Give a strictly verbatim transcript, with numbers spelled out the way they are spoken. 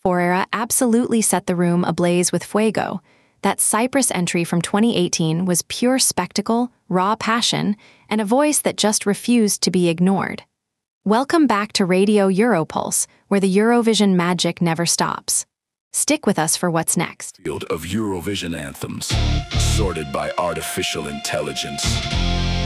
Borera absolutely set the room ablaze with fuego. That Cyprus entry from twenty eighteen was pure spectacle, raw passion, and a voice that just refused to be ignored. Welcome back to Radio Europulse, where the Eurovision magic never stops. Stick with us for what's next. Field of Eurovision anthems, sorted by artificial intelligence.